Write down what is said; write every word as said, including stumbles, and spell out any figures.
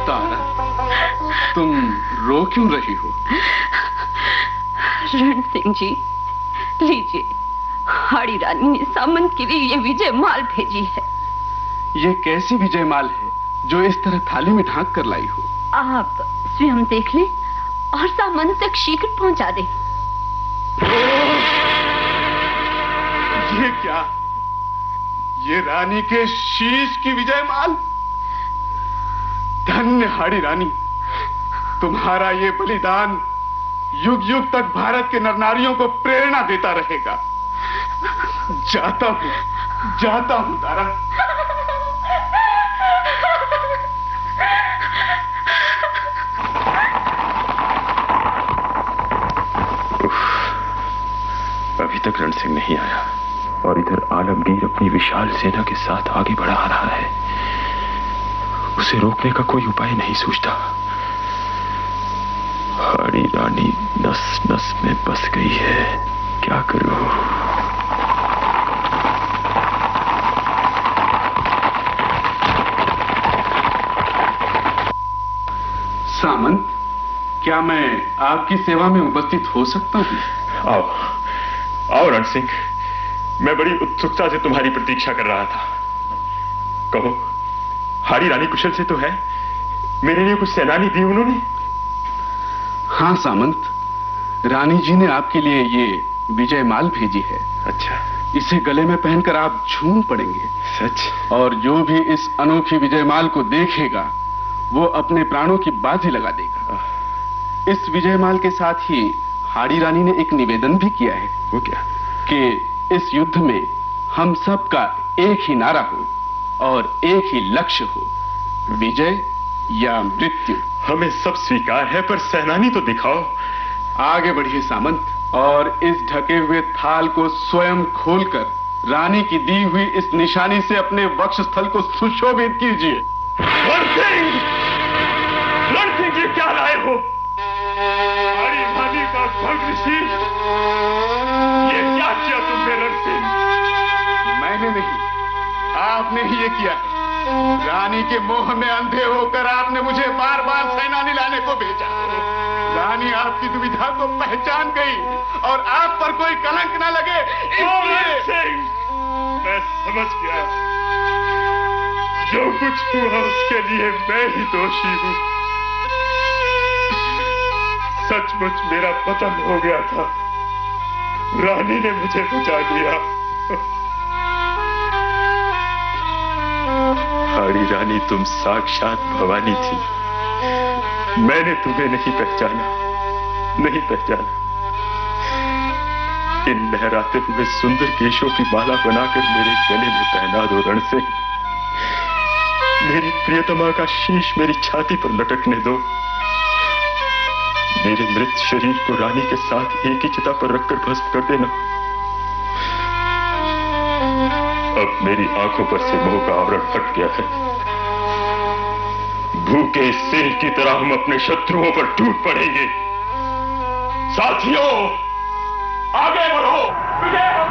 तारा, तुम रो क्यों रही हो? रण सिंह जी, लीजिए, हाड़ी रानी ने सामंत के लिए ये विजय माल भेजी है। ये कैसी विजय माल है जो इस तरह थाली में ढांक कर लाई हो? आप स्वयं देख लें और सामंत तक शीघ्र पहुंचा दें। ये क्या? ये रानी के शीश की विजय माल? धन्य हाड़ी रानी, तुम्हारा ये बलिदान युग युग तक भारत के नरनारियों को प्रेरणा देता रहेगा। जाता हूं, जाता हूं तारा। अभी तक रण सिंह नहीं आया और इधर आलमगीर अपनी विशाल सेना के साथ आगे बढ़ा आ रहा है। उसे रोकने का कोई उपाय नहीं सूझता। हाड़ी रानी नस नस में बस गई है, क्या करूं? सामंत, क्या मैं आपकी सेवा में उपस्थित हो सकता हूं? आओ, आओ रण सिंह, मैं बड़ी उत्सुकता से तुम्हारी प्रतीक्षा कर रहा था। कहो, हाड़ी रानी कुशल से तो है? मेरे लिए कुछ सेनानी दी उन्होंने? हाँ सामंत, रानी जी ने आपके लिए ये विजय माल भेजी है। अच्छा। इसे गले में पहनकर आप झूम पड़ेंगे। सच? और जो भी इस अनोखी विजय माल को देखेगा वो अपने प्राणों की बाजी लगा देगा। इस विजय माल के साथ ही हाड़ी रानी ने एक निवेदन भी किया है। वो क्या? कि इस युद्ध में हम सब का एक ही नारा हो और एक ही लक्ष्य हो, विजय या मृत्यु। हमें सब स्वीकार है, पर सेनानी तो दिखाओ। आगे बढ़िए सामंत, और इस ढके हुए थाल को स्वयं खोलकर रानी की दी हुई इस निशानी से अपने वक्षस्थल को सुशोभित कीजिए। रणसिंह! रणसिंह जी, क्या लाए हो? हाड़ी रानी का भग्नशील, ये क्या किया तुमने रणसिंह? मैंने नहीं, आपने ही ये किया है। रानी के मोह में अंधे होकर आपने मुझे बार बार सेनानी लाने को भेजा। रानी आपकी दुविधा को पहचान गई और आप पर कोई कलंक न लगे इसलिए। मैं समझ गया, जो कुछ हुआ उसके लिए मैं ही दोषी हूं। सचमुच मेरा पतन हो गया था, रानी ने मुझे बचा लिया। हाड़ी रानी, तुम साक्षात भवानी थी। मैंने तुम्हें नहीं पहचाना, नहीं पहचाना। इन लहराते हुए सुंदर केशों की माला बनाकर मेरे गले में पहना दो रण सिंह। मेरी प्रियतमा का शीश मेरी छाती पर लटकने दो। मेरे मृत शरीर को रानी के साथ एक ही चिता पर रखकर भस्म कर देना। अब मेरी आंखों पर से मोह का आवरण हट गया है। भूखे सिंह की तरह हम अपने शत्रुओं पर टूट पड़ेंगे। साथियों, आगे बढ़ो, विजय